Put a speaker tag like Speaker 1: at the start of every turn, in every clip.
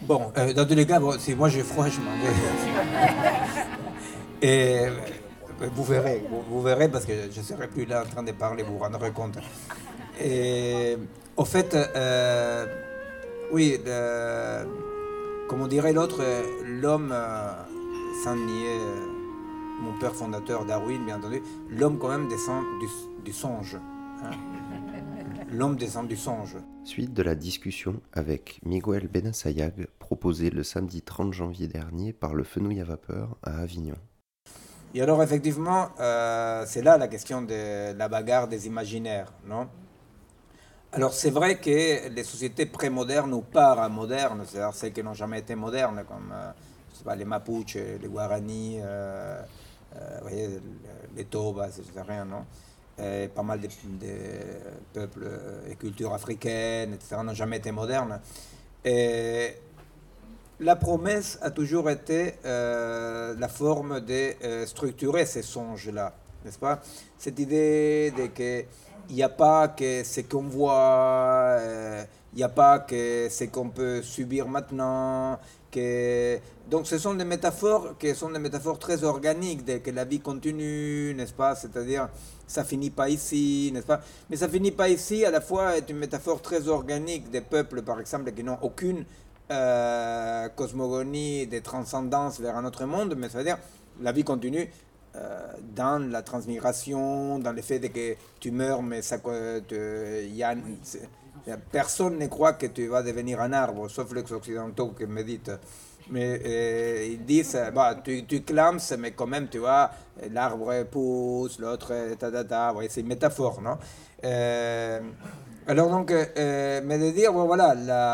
Speaker 1: Bon, dans tous les cas, bon, si moi j'ai froid, je m'en vais. Et vous verrez parce que je ne serai plus là en train de parler, vous vous rendrez compte. Et au fait, oui, comme on dirait l'autre, l'homme, sans nier mon père fondateur Darwin, bien entendu, l'homme quand même descend du songe. Hein. L'homme descend du songe.
Speaker 2: Suite de la discussion avec Miguel Benassayag, proposée le samedi 30 janvier dernier par le Fenouil à vapeur à Avignon.
Speaker 1: Et alors effectivement, c'est là la question de la bagarre des imaginaires, non? Alors c'est vrai que les sociétés prémodernes ou paramodernes, c'est-à-dire celles qui n'ont jamais été modernes, comme je sais pas, les Mapuches, les Guaranis, vous voyez, les Tobas, etc., non? Et pas mal de peuples et cultures africaines, etc., n'ont jamais été modernes. Et la promesse a toujours été la forme de structurer ces songes-là, n'est-ce pas? Cette idée de que il n'y a pas que ce qu'on voit, il n'y a pas que ce qu'on peut subir maintenant. Que... Donc ce sont des métaphores qui sont des métaphores très organiques, de que la vie continue, n'est-ce pas? C'est-à-dire, ça finit pas ici, n'est-ce pas? Mais ça finit pas ici, à la fois, est une métaphore très organique des peuples, par exemple, qui n'ont aucune cosmogonie, de transcendance vers un autre monde, mais ça veut dire la vie continue dans la transmigration, dans le fait que tu meurs, mais ça, personne ne croit que tu vas devenir un arbre, sauf les occidentaux qui méditent. Mais ils disent, bah, tu clames, mais quand même, tu vois, l'arbre pousse, l'autre, ouais, c'est une métaphore, non? Alors donc, mais de dire, bon voilà,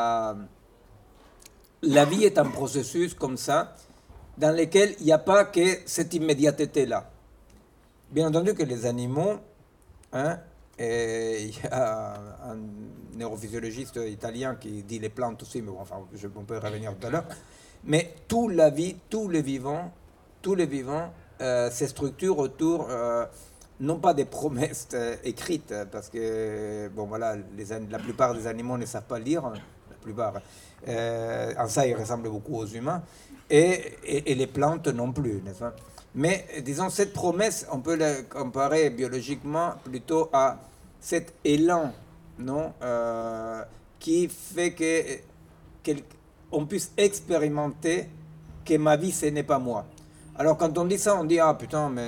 Speaker 1: la vie est un processus comme ça, dans lequel il n'y a pas que cette immédiateté-là. Bien entendu que les animaux, hein, et il y a un neurophysiologiste italien qui dit les plantes aussi, mais bon, enfin, on peut revenir tout à l'heure, mais toute la vie, tous les vivants se structurent autour, non pas des promesses écrites, parce que, bon voilà, la plupart des animaux ne savent pas lire, la plupart. En ça, ils ressemblent beaucoup aux humains, et les plantes non plus, n'est-ce pas? Mais disons, cette promesse, on peut la comparer biologiquement plutôt à cet élan, non, qui fait qu'on puisse expérimenter que ma vie, ce n'est pas moi. Alors quand on dit ça, on dit, ah putain, mais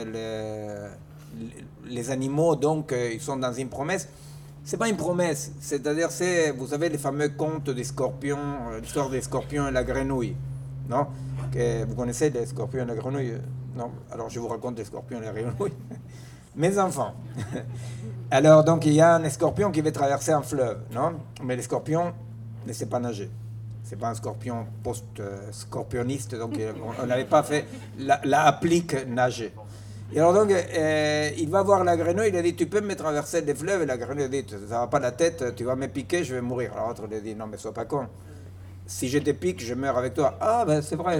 Speaker 1: les animaux, donc, ils sont dans une promesse. C'est pas une promesse, c'est-à-dire, vous savez, les fameux contes des scorpions, l'histoire des scorpions et la grenouille, non? Vous connaissez les scorpions et la grenouille? Non? Alors je vous raconte les scorpions et la grenouille. Mes enfants. Alors donc il y a un scorpion qui veut traverser un fleuve, non? Mais le scorpion ne sait pas nager. C'est pas un scorpion post-scorpioniste, donc on n'avait pas fait la applique nager. Et alors donc, il va voir la grenouille, il a dit, tu peux me traverser des fleuves? Et la grenouille dit, ça va pas la tête, tu vas me piquer, je vais mourir. Alors l'autre lui a dit, non mais sois pas con. Si je te pique, je meurs avec toi. Ah ben c'est vrai.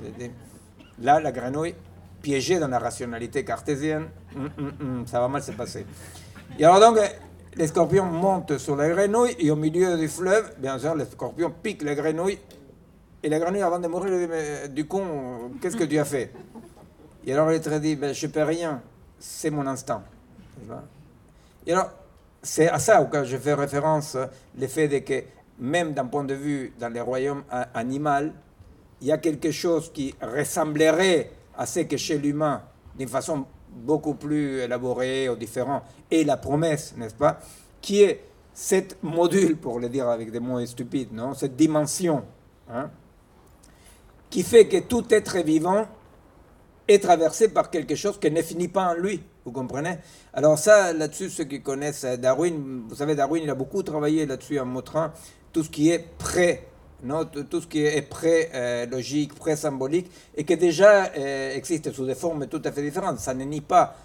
Speaker 1: Là, la grenouille, piégée dans la rationalité cartésienne, ça va mal se passer. Et alors donc, les scorpions montent sur la grenouille, et au milieu du fleuve, bien sûr, les scorpions piquent la grenouille, et la grenouille, avant de mourir, lui dit, mais du con, qu'est-ce que tu as fait? Et alors il te dit, ben, je ne peux rien, c'est mon instinct. Et alors, c'est à ça auquel je fais référence, l'effet de que même d'un point de vue dans les royaumes animal, il y a quelque chose qui ressemblerait à ce que chez l'humain, d'une façon beaucoup plus élaborée ou différente, est la promesse, n'est-ce pas? Qui est cette module, pour le dire avec des mots stupides, non? Cette dimension, hein, qui fait que tout être vivant est traversé par quelque chose qui ne finit pas en lui, vous comprenez? Alors ça, là-dessus, ceux qui connaissent Darwin, vous savez, Darwin, il a beaucoup travaillé là-dessus en montrant tout ce qui est non, tout ce qui est pré-logique, pré-symbolique, et qui déjà existe sous des formes tout à fait différentes. Ça ne nie pas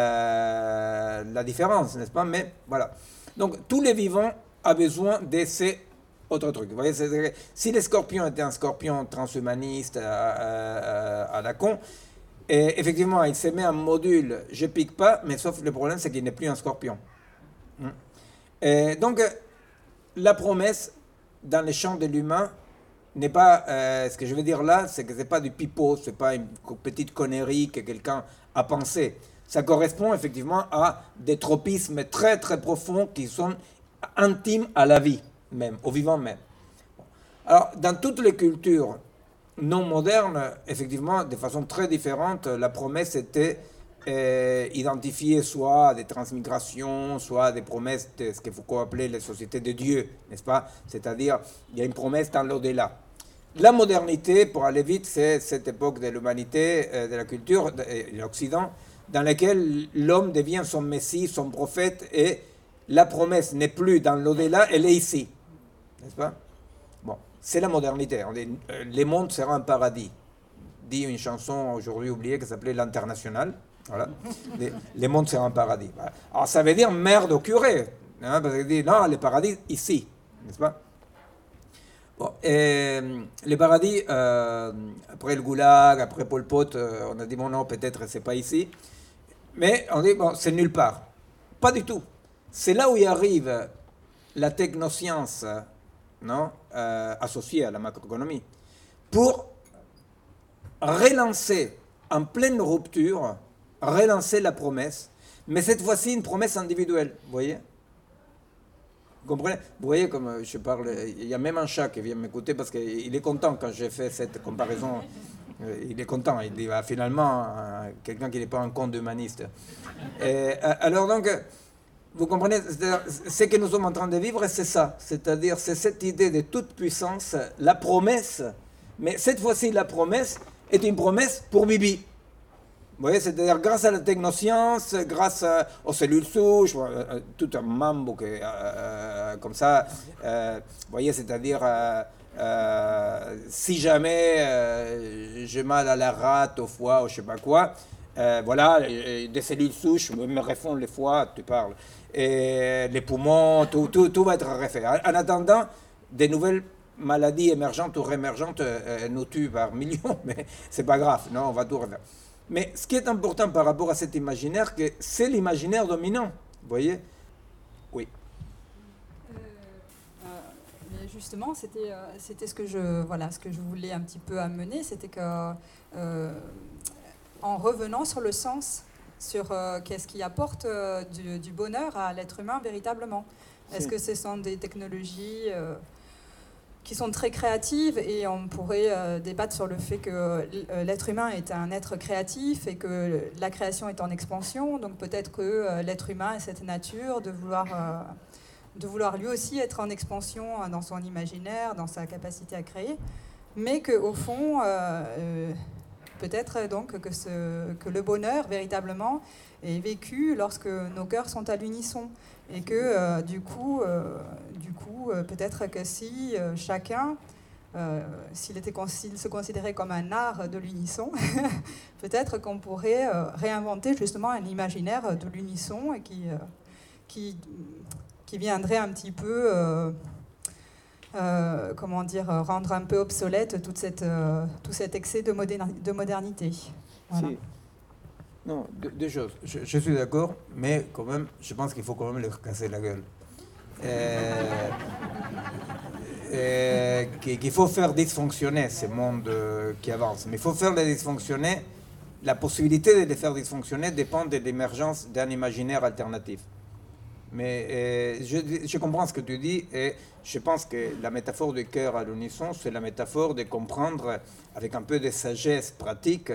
Speaker 1: la différence, n'est-ce pas? Mais voilà. Donc, tous les vivants ont besoin de ces autres trucs. Vous voyez, si les scorpions étaient un scorpion transhumaniste à la con, et effectivement, il s'est mis un module, je pique pas, mais sauf le problème, c'est qu'il n'est plus un scorpion. Et donc, la promesse, dans les champs de l'humain, n'est pas, ce que je veux dire là, c'est que c'est pas du pipeau, c'est pas une petite connerie que quelqu'un a pensé. Ça correspond effectivement à des tropismes très très profonds qui sont intimes à la vie même, au vivant même. Alors, dans toutes les cultures non modernes, effectivement, de façon très différente, la promesse était identifiée soit à des transmigrations, soit à des promesses de ce que Foucault appelait les sociétés de Dieu, n'est-ce pas? C'est-à-dire, il y a une promesse dans l'au-delà. La modernité, pour aller vite, c'est cette époque de l'humanité, de la culture, de l'Occident, dans laquelle l'homme devient son messie, son prophète, et la promesse n'est plus dans l'au-delà, elle est ici, n'est-ce pas? Bon, c'est la modernité. On dit, les mondes seront un paradis. Dit une chanson aujourd'hui oubliée qui s'appelait L'International. Voilà. Les mondes seront un paradis. Voilà. Alors ça veut dire merde au curé. Hein, parce qu'il dit non, le paradis ici. N'est-ce pas? Bon, et les paradis, après le goulag, après Pol Pot, on a dit bon non, peut-être c'est pas ici. Mais on dit bon, c'est nulle part. Pas du tout. C'est là où y arrive la technoscience, non, associée à la macroéconomie, pour relancer en pleine rupture, relancer la promesse, mais cette fois-ci une promesse individuelle, vous voyez? Vous comprenez? Vous voyez comme je parle, il y a même un chat qui vient m'écouter parce qu'il est content quand j'ai fait cette comparaison. Il est content, il dit bah, finalement, quelqu'un qui n'est pas un conte humaniste. Alors donc, vous comprenez, ce que nous sommes en train de vivre, c'est ça. C'est-à-dire, c'est cette idée de toute puissance, la promesse, mais cette fois-ci, la promesse est une promesse pour Bibi. Vous voyez, c'est-à-dire grâce à la technoscience, grâce aux cellules souches, tout un mambo comme ça. Vous voyez, c'est-à-dire, si jamais j'ai mal à la rate, au foie, ou je sais pas quoi, voilà, des cellules souches me refont le foie, tu parles, et les poumons, tout va être refait. En attendant, des nouvelles maladies émergentes ou réémergentes nous tuent par millions, mais c'est pas grave, non, on va tout refaire. Mais ce qui est important par rapport à cet imaginaire, c'est l'imaginaire dominant, vous voyez? Oui.
Speaker 3: Mais justement, c'était ce que je voulais un petit peu amener, c'était que en revenant sur le sens, sur qu'est-ce qui apporte du bonheur à l'être humain véritablement. Est-ce que ce sont des technologies qui sont très créatives, et on pourrait débattre sur le fait que l'être humain est un être créatif et que la création est en expansion, donc peut-être que l'être humain a cette nature de vouloir lui aussi être en expansion dans son imaginaire, dans sa capacité à créer, mais qu'au fond, peut-être donc que le bonheur véritablement est vécu lorsque nos cœurs sont à l'unisson. Et que du coup, peut-être que si chacun, s'il se considérait comme un art de l'unisson, peut-être qu'on pourrait réinventer justement un imaginaire de l'unisson et qui viendrait un petit peu, rendre un peu obsolète tout cet excès de modernité. Voilà. Si.
Speaker 1: Non, deux choses. Je suis d'accord, mais quand même, je pense qu'il faut quand même leur casser la gueule. Qu'il faut faire dysfonctionner ces mondes qui avancent. Mais il faut faire les dysfonctionner. La possibilité de les faire dysfonctionner dépend de l'émergence d'un imaginaire alternatif. Mais je comprends ce que tu dis, et je pense que la métaphore du cœur à l'unisson, c'est la métaphore de comprendre avec un peu de sagesse pratique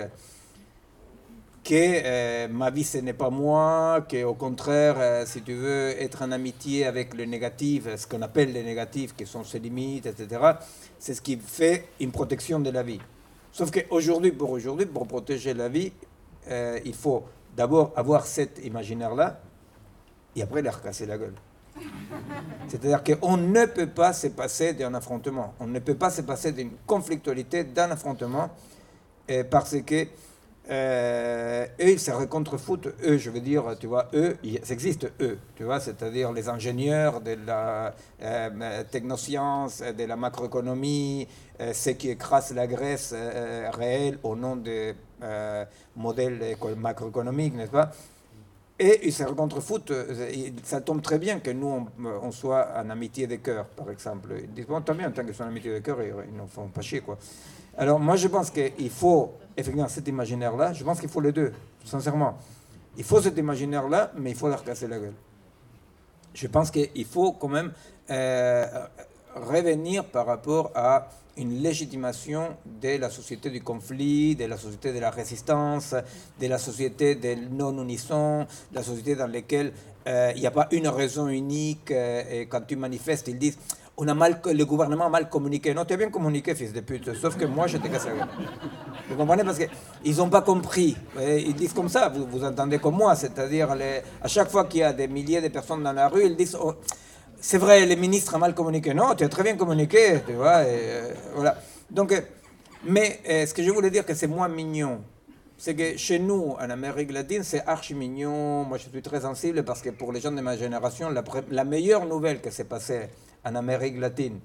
Speaker 1: que ma vie, ce n'est pas moi, qu'au contraire, si tu veux être en amitié avec le négatif, ce qu'on appelle les négatifs, qui sont ses limites, etc., c'est ce qui fait une protection de la vie. Sauf qu'aujourd'hui, pour protéger la vie, il faut d'abord avoir cet imaginaire-là, et après leur casser la gueule. C'est-à-dire qu'on ne peut pas se passer d'un affrontement. On ne peut pas se passer d'une conflictualité, d'un affrontement, parce que eux, ils se contrefoutent, eux, je veux dire, tu vois, eux, il existe eux, tu vois, c'est-à-dire les ingénieurs de la technoscience, de la macroéconomie, ceux qui écrasent la Grèce réelle au nom des modèles macroéconomiques, n'est-ce pas? Et ils se contre-foutent. Ça tombe très bien que nous, on soit en amitié de cœur, par exemple. Ils disent, bon, tant bien, tant qu'ils sont en amitié de cœur, ils ne font pas chier, quoi. Alors, moi, je pense qu'il faut, effectivement, cet imaginaire-là, je pense qu'il faut les deux, sincèrement. Il faut cet imaginaire-là, mais il faut leur casser la gueule. Je pense qu'il faut quand même revenir par rapport à une légitimation de la société du conflit, de la société de la résistance, de la société des non-unissons, de la société dans laquelle il n'y a pas une raison unique. Et quand tu manifestes, ils disent le gouvernement a mal communiqué. Non, tu as bien communiqué, fils de pute, sauf que moi, je t'ai cassé la gueule. Vous comprenez? Parce qu'ils n'ont pas compris. Ils disent comme ça, vous entendez comme moi, c'est-à-dire à chaque fois qu'il y a des milliers de personnes dans la rue, ils disent c'est vrai, le ministre a mal communiqué. Non, tu as très bien communiqué, tu vois. Voilà. Donc, mais ce que je voulais dire que c'est moins mignon, c'est que chez nous, en Amérique latine, c'est archi mignon. Moi, je suis très sensible parce que pour les gens de ma génération, la meilleure nouvelle qui s'est passée en Amérique latine,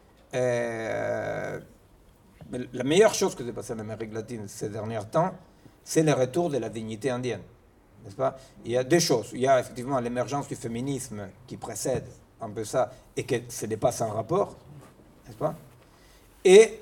Speaker 1: la meilleure chose qui s'est passée en Amérique latine ces derniers temps, c'est le retour de la dignité indienne. N'est-ce pas? Il y a deux choses. Il y a effectivement l'émergence du féminisme qui précède un peu ça, et que ce n'est pas sans rapport, n'est-ce pas? Et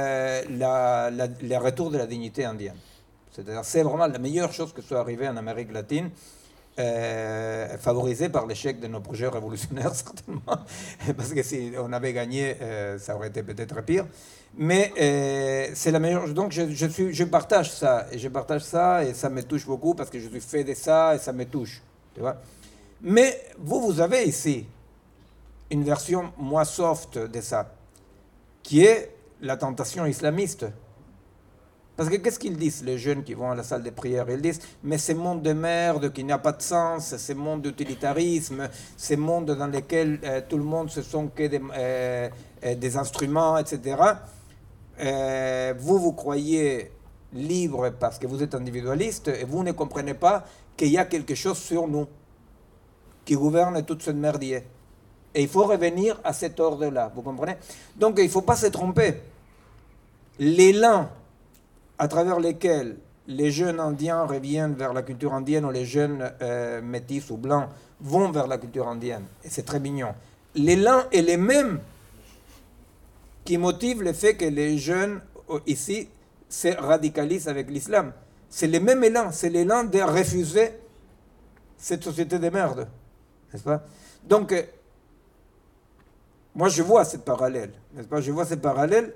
Speaker 1: le retour de la dignité indienne. C'est-à-dire, c'est vraiment la meilleure chose que soit arrivée en Amérique latine, favorisée par l'échec de nos projets révolutionnaires, certainement, parce que si on avait gagné, ça aurait été peut-être pire. Mais c'est la meilleure. Donc, je partage ça, et ça me touche beaucoup, parce que je suis fait de ça, et ça me touche. Tu vois? Mais vous avez ici une version moins soft de ça, qui est la tentation islamiste. Parce que qu'est-ce qu'ils disent, les jeunes qui vont à la salle de prière? Ils disent, mais ce monde de merde qui n'a pas de sens, ce monde d'utilitarisme, ce monde dans lequel tout le monde se sont que des instruments, etc. Vous croyez libre parce que vous êtes individualiste, et vous ne comprenez pas qu'il y a quelque chose sur nous qui gouverne toute cette merdier. Et il faut revenir à cet ordre-là, vous comprenez? Donc il ne faut pas se tromper. L'élan à travers lequel les jeunes indiens reviennent vers la culture indienne, ou les jeunes métis ou blancs vont vers la culture indienne, et c'est très mignon. L'élan est le même qui motive le fait que les jeunes ici se radicalisent avec l'islam. C'est le même élan, c'est l'élan de refuser cette société de merde, n'est-ce pas? Donc, moi, je vois ce parallèle, n'est-ce pas? Je vois ce parallèle.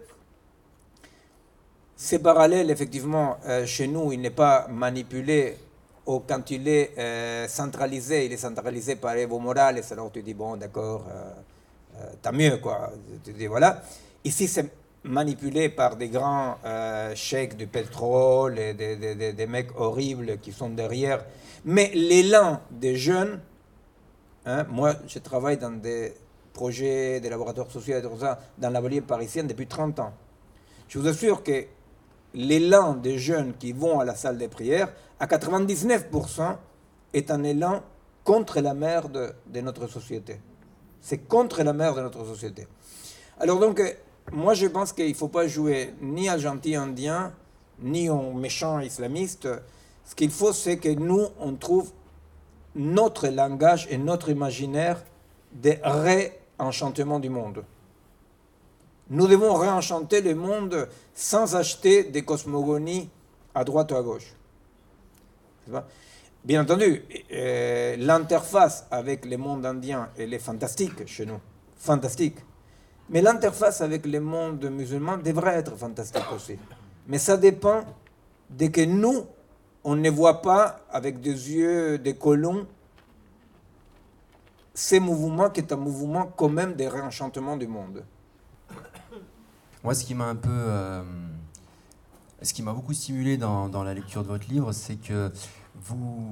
Speaker 1: Ces parallèles, effectivement, chez nous, il n'est pas manipulé, ou quand il est centralisé, il est centralisé par Evo Morales, alors tu dis, bon, d'accord, tant mieux, quoi. Tu dis, voilà. Ici, c'est manipulé par des grands cheikhs du pétrole, et des mecs horribles qui sont derrière. Mais l'élan des jeunes, hein, moi, je travaille dans des projets, des laboratoires sociaux et tout ça, dans la banlieue parisienne depuis 30 ans. Je vous assure que l'élan des jeunes qui vont à la salle de prière, à 99%, est un élan contre la merde de notre société. C'est contre la merde de notre société. Alors donc, moi je pense qu'il ne faut pas jouer ni à gentil indien, ni au méchant islamiste. Ce qu'il faut, c'est que nous, on trouve notre langage et notre imaginaire de réenchantement du monde. Nous devons réenchanter le monde sans acheter des cosmogonies à droite ou à gauche. Bien entendu, l'interface avec le monde indien, elle est fantastique chez nous. Fantastique. Mais l'interface avec le monde musulman devrait être fantastique aussi. Mais ça dépend de que nous, on ne voit pas avec des yeux de colons ces mouvements qui est un mouvement quand même de réenchantement du monde.
Speaker 4: Moi, ce qui m'a beaucoup stimulé dans la lecture de votre livre, c'est que vous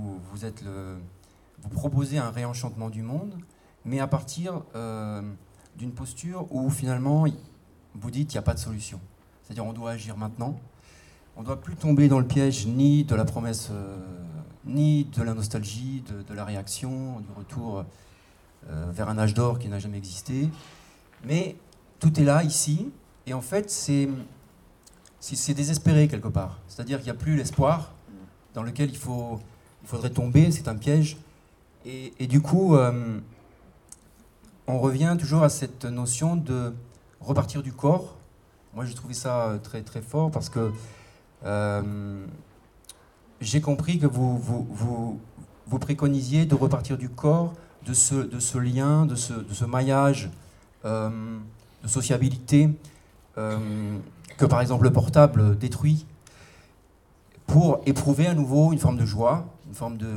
Speaker 4: proposez un réenchantement du monde, mais à partir d'une posture où finalement vous dites qu'il n'y a pas de solution. C'est-à-dire on doit agir maintenant. On ne doit plus tomber dans le piège ni de la promesse, ni de la nostalgie, de la réaction, du retour vers un âge d'or qui n'a jamais existé. Mais tout est là, ici, et en fait, c'est désespéré quelque part. C'est-à-dire qu'il n'y a plus l'espoir dans lequel il faut il faudrait tomber, c'est un piège. Et du coup, on revient toujours à cette notion de repartir du corps. Moi, j'ai trouvé ça très, très fort parce que j'ai compris que vous préconisiez de repartir du corps, de ce lien, de ce maillage de sociabilité que, par exemple, le portable détruit, pour éprouver à nouveau une forme de joie, une forme de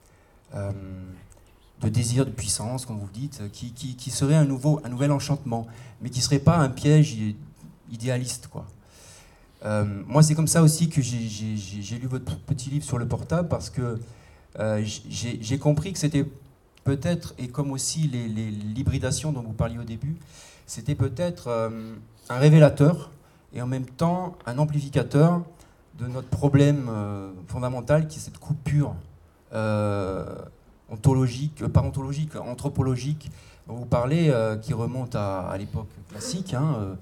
Speaker 4: désir, de puissance, comme vous dites, qui serait un nouvel enchantement, mais qui ne serait pas un piège idéaliste, quoi. Moi, c'est comme ça aussi que j'ai lu votre petit livre sur le portable, parce que j'ai compris que c'était peut-être, et comme aussi l'hybridation dont vous parliez au début, c'était peut-être un révélateur et en même temps un amplificateur de notre problème fondamental, qui est cette coupure ontologique, pas ontologique, anthropologique dont vous parlez, qui remonte à l'époque classique,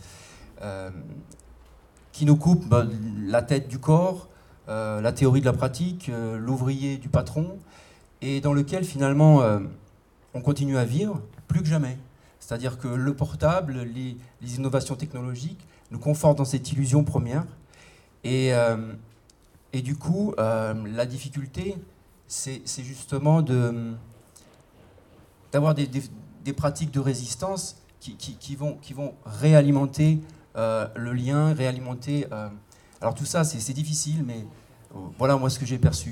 Speaker 4: qui nous coupe la tête du corps, la théorie de la pratique, l'ouvrier du patron, et dans lequel finalement on continue à vivre plus que jamais. C'est-à-dire que le portable, les innovations technologiques nous confortent dans cette illusion première. Et du coup, la difficulté, c'est justement d'avoir des pratiques de résistance qui vont réalimenter le lien, réalimenter... alors tout ça, c'est difficile, mais voilà moi ce que j'ai perçu.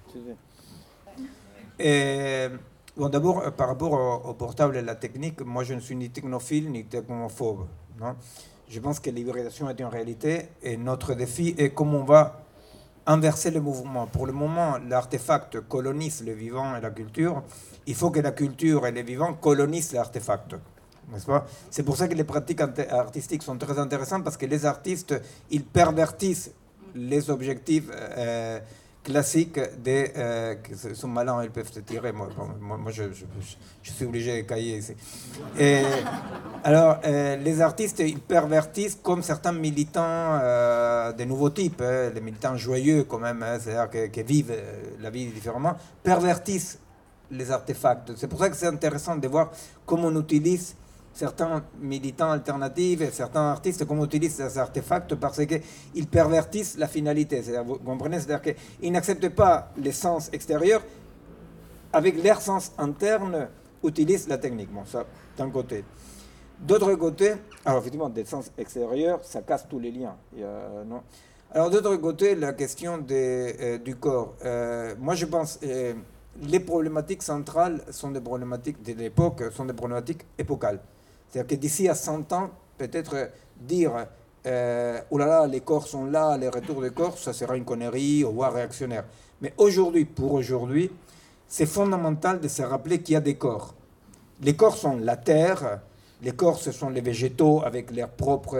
Speaker 1: Bon, d'abord, par rapport au portable et la technique, moi je ne suis ni technophile ni technophobe. Non, je pense que l'hybridation est une réalité et notre défi est comment on va inverser le mouvement. Pour le moment, l'artefact colonise le vivant et la culture. Il faut que la culture et les vivants colonisent l'artefact. N'est-ce pas? C'est pour ça que les pratiques artistiques sont très intéressantes, parce que les artistes, ils pervertissent les objectifs classiques qui sont malins, ils peuvent se tirer. Moi je suis obligé de cailler ici. Et, alors, les artistes, ils pervertissent comme certains militants de nouveaux types, les militants joyeux quand même, c'est-à-dire qui vivent la vie différemment, pervertissent les artefacts. C'est pour ça que c'est intéressant de voir comment on utilise certains militants alternatifs et certains artistes, comment utilisent ces artefacts, parce qu'ils pervertissent la finalité. Vous comprenez? C'est-à-dire qu'ils n'acceptent pas les sens extérieurs, avec leur sens interne, utilisent la technique. Bon, ça, d'un côté. D'autre côté, alors effectivement, des sens extérieurs, ça casse tous les liens. Non. Alors d'autre côté, la question du corps. Moi, je pense... les problématiques centrales sont des problématiques de l'époque, sont des problématiques épocales. C'est-à-dire que d'ici à 100 ans, peut-être dire oh là là, les corps sont là, les retours des corps, ça sera une connerie, voire réactionnaire. Mais aujourd'hui, pour aujourd'hui, c'est fondamental de se rappeler qu'il y a des corps. Les corps sont la terre, les corps ce sont les végétaux avec leur propre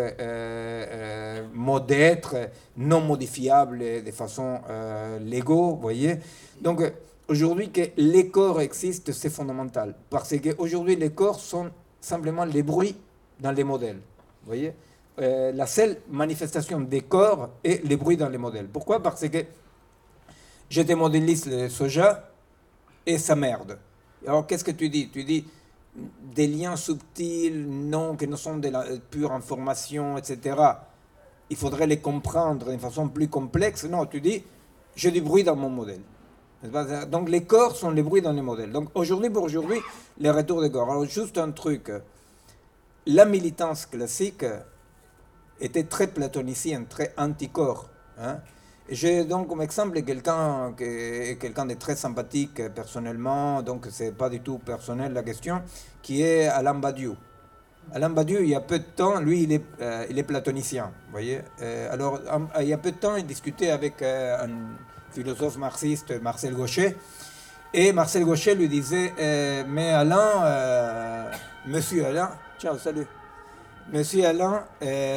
Speaker 1: mode d'être, non modifiables de façon légaux, vous voyez. Donc, aujourd'hui, que les corps existent, c'est fondamental. Parce qu'aujourd'hui, les corps sont simplement les bruits dans les modèles. Vous voyez, la seule manifestation des corps est les bruits dans les modèles. Pourquoi? Parce que j'étais modéliste de soja et ça merde. Alors, qu'est-ce que tu dis? Tu dis des liens subtils, non, qui ne sont de la pure information, etc. Il faudrait les comprendre d'une façon plus complexe. Non, tu dis, j'ai du bruit dans mon modèle. Donc les corps sont les bruits dans les modèles. Donc aujourd'hui, pour aujourd'hui, les retours des corps. Alors juste un truc, la militance classique était très platonicienne, très anti-corps. Hein. J'ai donc comme exemple quelqu'un de très sympathique personnellement, donc c'est pas du tout personnel la question, qui est Alain Badiou. Alain Badiou, il y a peu de temps, lui, il est platonicien, vous voyez. Alors, il y a peu de temps, il discutait avec un philosophe marxiste, Marcel Gauchet, et Marcel Gauchet lui disait mais Alain, monsieur Alain, ciao, salut, monsieur Alain,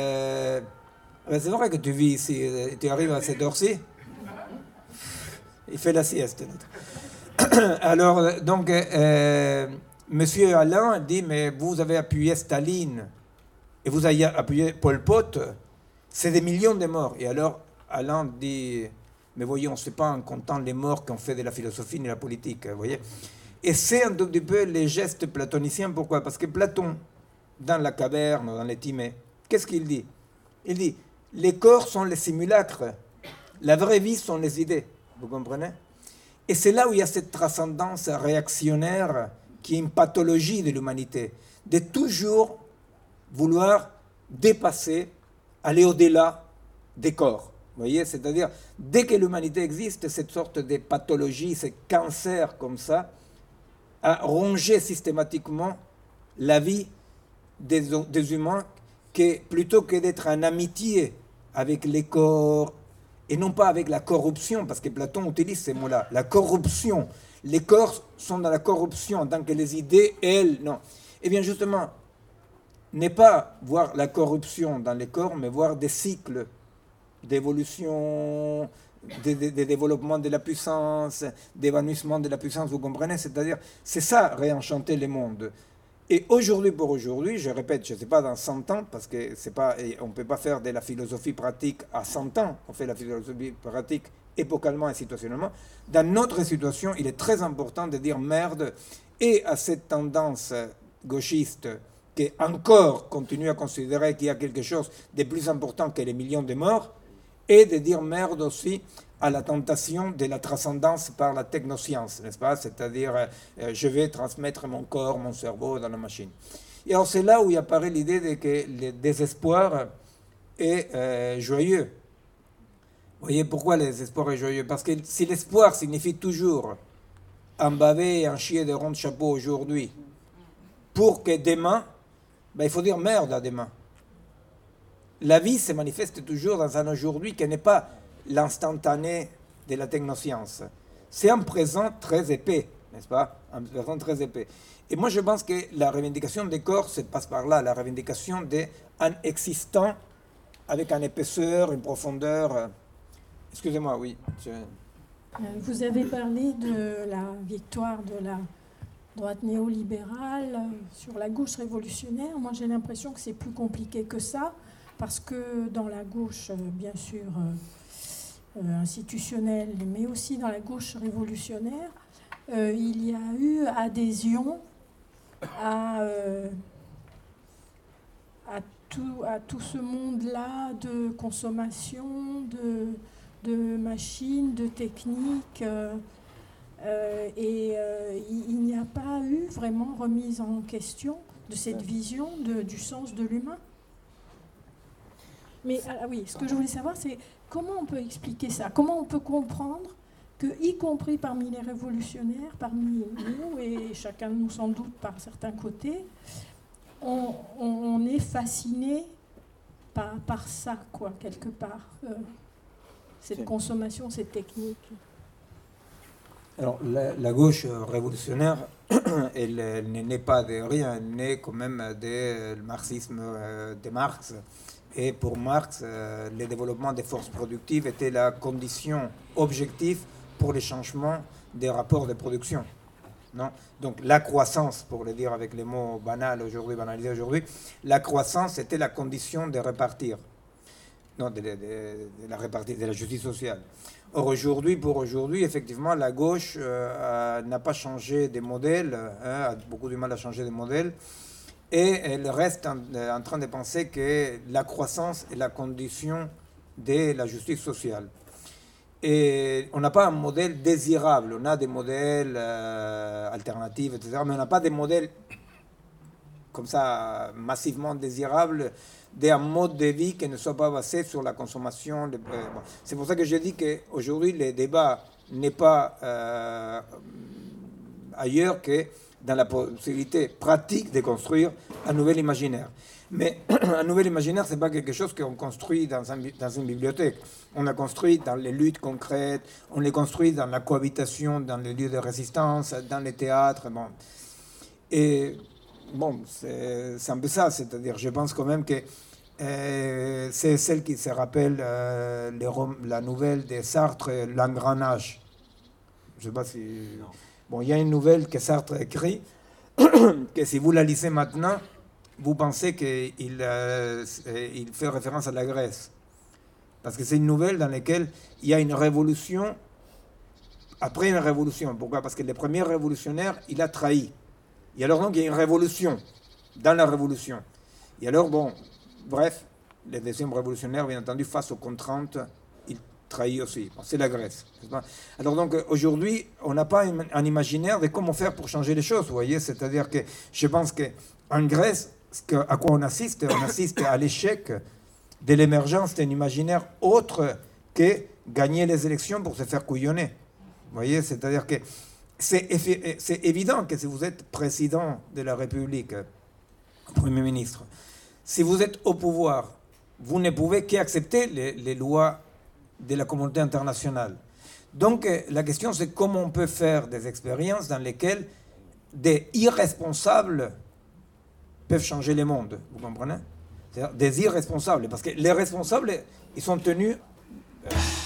Speaker 1: c'est vrai que tu vis ici, tu arrives à cette heure-ci, il fait la sieste. Alors, donc, monsieur Alain dit, mais vous avez appuyé Staline et vous avez appuyé Pol Pot, c'est des millions de morts. Et alors, Alain dit, Mais voyez, on ne se fait pas en comptant les morts qu'on fait de la philosophie ni de la politique, vous voyez. Et c'est un tout petit peu les gestes platoniciens. Pourquoi? Parce que Platon, dans la caverne, dans les Timées, qu'est-ce qu'il dit? Il dit, les corps sont les simulacres, la vraie vie sont les idées. Vous comprenez? Et c'est là où il y a cette transcendance réactionnaire qui est une pathologie de l'humanité, de toujours vouloir dépasser, aller au-delà des corps. Vous voyez, c'est-à-dire, dès que l'humanité existe, cette sorte de pathologie, ce cancer comme ça, a rongé systématiquement la vie des humains, que plutôt que d'être en amitié avec les corps, et non pas avec la corruption, parce que Platon utilise ces mots-là, la corruption. Les corps sont dans la corruption, en tant que les idées, elles, non. Eh bien, justement, n'est pas voir la corruption dans les corps, mais voir des cycles d'évolution, de développement de la puissance, d'évanouissement de la puissance, vous comprenez? C'est-à-dire, c'est ça, réenchanter le monde. Et aujourd'hui pour aujourd'hui, je répète, je ne sais pas dans 100 ans, parce que c'est pas, on ne peut pas faire de la philosophie pratique à 100 ans, on fait la philosophie pratique épocalement et situationnellement. Dans notre situation, il est très important de dire merde et à cette tendance gauchiste qui encore continue à considérer qu'il y a quelque chose de plus important que les millions de morts, et de dire merde aussi à la tentation de la transcendance par la technoscience, n'est-ce pas? C'est-à-dire, je vais transmettre mon corps, mon cerveau dans la machine. Et alors, c'est là où il apparaît l'idée de que le désespoir est joyeux. Vous voyez pourquoi le désespoir est joyeux? Parce que si l'espoir signifie toujours en baver et en chier de rond de chapeau aujourd'hui, pour que demain, ben, il faut dire merde à demain. La vie se manifeste toujours dans un aujourd'hui qui n'est pas l'instantané de la technoscience. C'est un présent très épais, n'est-ce pas? Un présent très épais. Et moi, je pense que la revendication des corps se passe par là, la revendication d'un existant avec une épaisseur, une profondeur. Excusez-moi, oui.
Speaker 5: Vous avez parlé de la victoire de la droite néolibérale sur la gauche révolutionnaire. Moi, j'ai l'impression que c'est plus compliqué que ça. Parce que dans la gauche, bien sûr, institutionnelle, mais aussi dans la gauche révolutionnaire, il y a eu adhésion à tout ce monde-là de consommation, de machines, de techniques. Et il n'y a pas eu vraiment remise en question de cette vision du sens de l'humain. Mais oui, ce que je voulais savoir, c'est comment on peut expliquer ça? Comment on peut comprendre que, y compris parmi les révolutionnaires, parmi nous, et chacun de nous sans doute par certains côtés, on est fasciné par ça, quoi, quelque part, cette consommation, cette technique.
Speaker 1: Alors, la gauche révolutionnaire, elle n'est pas de rien, elle naît quand même du marxisme de Marx. Et pour Marx, le développement des forces productives était la condition objective pour les changements des rapports de production. Non? Donc la croissance, pour le dire avec les mots banalisés aujourd'hui, la croissance était la condition de répartir, non, de la justice sociale. Or pour aujourd'hui, effectivement, la gauche n'a pas changé de modèle, a beaucoup de mal à changer de modèle. Et elle reste en train de penser que la croissance est la condition de la justice sociale. Et on n'a pas un modèle désirable, on a des modèles alternatifs, etc., mais on n'a pas des modèles comme ça massivement désirables d'un mode de vie qui ne soit pas basé sur la consommation. Bon. C'est pour ça que je dis qu'aujourd'hui, le débat n'est pas ailleurs que dans la possibilité pratique de construire un nouvel imaginaire. Mais un nouvel imaginaire, ce n'est pas quelque chose qu'on construit dans une bibliothèque. On l'a construit dans les luttes concrètes, on l'a construit dans la cohabitation, dans les lieux de résistance, dans les théâtres. Bon. Et bon, c'est un peu ça, c'est-à-dire, je pense quand même que c'est celle qui se rappelle la nouvelle de Sartre, L'engrenage. Je ne sais pas si... Non. Bon, il y a une nouvelle que Sartre a écrite, que si vous la lisez maintenant, vous pensez qu'il fait référence à la Grèce. Parce que c'est une nouvelle dans laquelle il y a une révolution après une révolution. Pourquoi? Parce que le premier révolutionnaire, il a trahi. Et alors donc il y a une révolution dans la révolution. Et alors bon, bref, le deuxième révolutionnaire, bien entendu, face aux contraintes, il trahit aussi. Bon, c'est la Grèce. Alors donc aujourd'hui, on n'a pas un imaginaire de comment faire pour changer les choses, vous voyez. C'est-à-dire que je pense qu'en Grèce, à quoi on assiste à l'échec de l'émergence d'un imaginaire autre que gagner les élections pour se faire couillonner. Vous voyez, c'est-à-dire que c'est évident que si vous êtes président de la République, Premier ministre, si vous êtes au pouvoir, vous ne pouvez qu'accepter les lois de la communauté internationale. Donc la question, c'est comment on peut faire des expériences dans lesquelles des irresponsables peuvent changer le monde. Vous comprenez? C'est-à-dire des irresponsables. Parce que les responsables, ils sont tenus